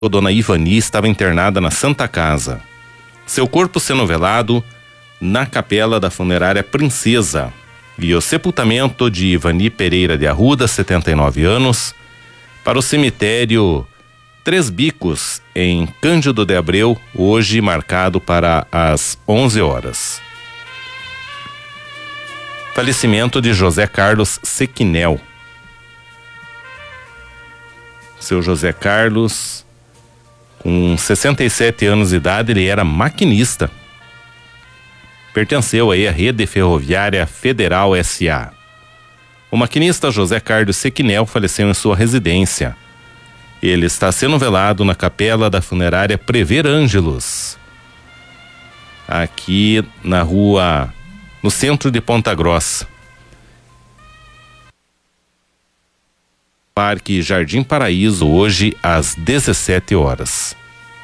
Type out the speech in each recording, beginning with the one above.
A dona Ivani estava internada na Santa Casa. Seu corpo sendo velado na capela da funerária Princesa. E o sepultamento de Ivani Pereira de Arruda, 79 anos, para o cemitério Três Bicos, em Cândido de Abreu, hoje marcado para as 11 horas. Falecimento de José Carlos Sequinel. Seu José Carlos, com 67 anos de idade, ele era maquinista. Pertenceu aí à Rede Ferroviária Federal S.A. O maquinista José Carlos Sequinel faleceu em sua residência. Ele está sendo velado na capela da funerária Prever Ângelos, aqui na rua, no centro de Ponta Grossa. Parque Jardim Paraíso, hoje às 17 horas.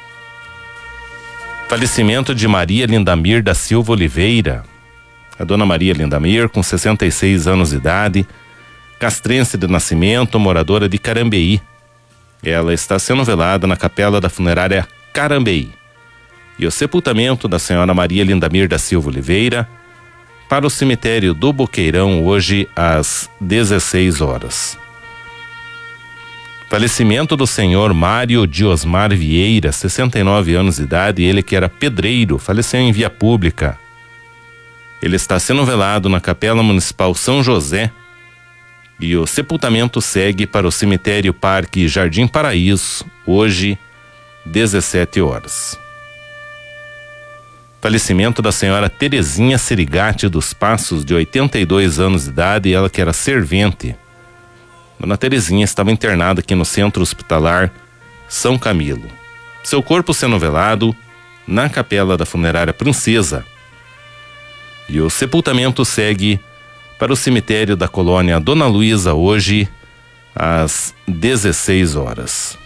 Falecimento de Maria Lindamir da Silva Oliveira. A dona Maria Lindamir, com 66 anos de idade, castrense de nascimento, moradora de Carambeí. Ela está sendo velada na capela da funerária Carambeí. E o sepultamento da senhora Maria Lindamir da Silva Oliveira para o cemitério do Boqueirão, hoje às 16 horas. Falecimento do senhor Mário Diosmar Vieira, 69 anos de idade, ele que era pedreiro, faleceu em via pública. Ele está sendo velado na Capela Municipal São José e o sepultamento segue para o cemitério Parque Jardim Paraíso, hoje, 17 horas. Falecimento da senhora Terezinha Serigati dos Passos, de 82 anos de idade, ela que era servente. Dona Terezinha estava internada aqui no Centro Hospitalar São Camilo. Seu corpo sendo velado na capela da funerária Princesa. E o sepultamento segue para o cemitério da colônia Dona Luísa, hoje às 16 horas.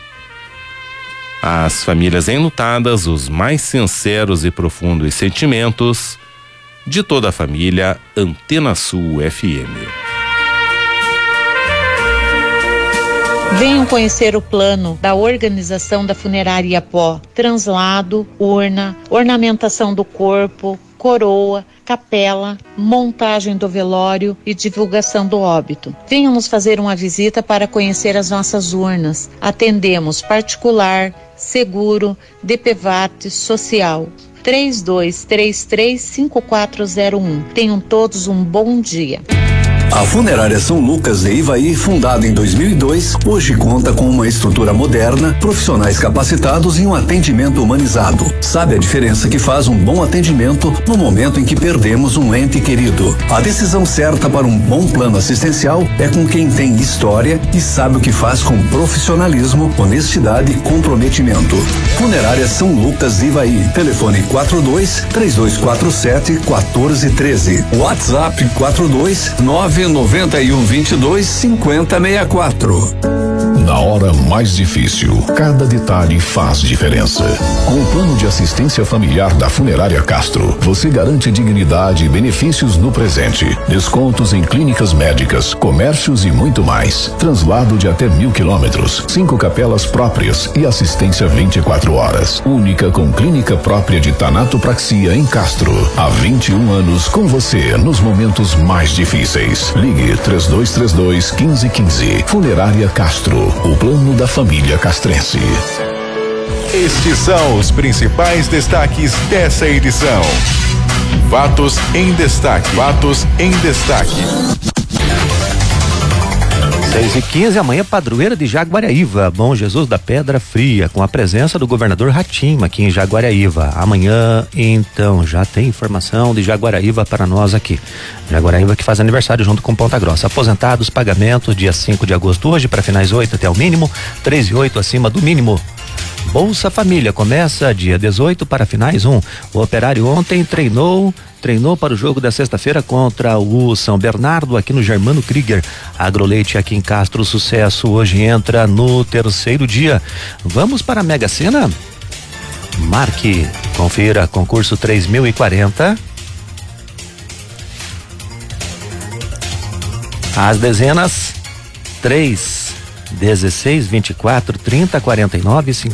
Às famílias enlutadas, os mais sinceros e profundos sentimentos de toda a família Antena Sul FM. Venham conhecer o plano da organização da funerária Iapó: translado, urna, ornamentação do corpo, coroa, capela, montagem do velório e divulgação do óbito. Venham nos fazer uma visita para conhecer as nossas urnas. Atendemos particular, seguro, DPVAT, social. 3233-5401. Tenham todos um bom dia. A Funerária São Lucas de Ivaí, fundada em 2002, hoje conta com uma estrutura moderna, profissionais capacitados e um atendimento humanizado. Sabe a diferença que faz um bom atendimento no momento em que perdemos um ente querido? A decisão certa para um bom plano assistencial é com quem tem história e sabe o que faz com profissionalismo, honestidade e comprometimento. Funerária São Lucas de Ivaí. Telefone 42-3247-1413. WhatsApp 42991225064. Na hora mais difícil, cada detalhe faz diferença. Com o plano de assistência familiar da Funerária Castro, você garante dignidade e benefícios no presente, descontos em clínicas médicas, comércios e muito mais. Translado de até 1.000 quilômetros, 5 capelas próprias e assistência 24 horas. Única com clínica própria de tanatopraxia em Castro. Há 21 anos com você nos momentos mais difíceis. Ligue 3232-1515. Funerária Castro. O plano da família castrense. Estes são os principais destaques dessa edição. Fatos em destaque. Fatos em destaque. 6h15, amanhã, padroeira de Jaguariaíva, Bom Jesus da Pedra Fria, com a presença do governador Ratinho aqui em Jaguariaíva. Amanhã, então, já tem informação de Jaguariaíva para nós aqui. Jaguariaíva que faz aniversário junto com Ponta Grossa. Aposentados, pagamento dia 5 de agosto, hoje para finais 8 até o mínimo, 3 e 8 acima do mínimo. Bolsa Família começa dia 18 para finais 1. O Operário ontem treinou para o jogo da sexta-feira contra o São Bernardo aqui no Germano Krieger. Agroleite aqui em Castro, sucesso hoje entra no terceiro dia. Vamos para a Mega Sena? Marque, confira, concurso 3040. As dezenas 3, 16 24 30 49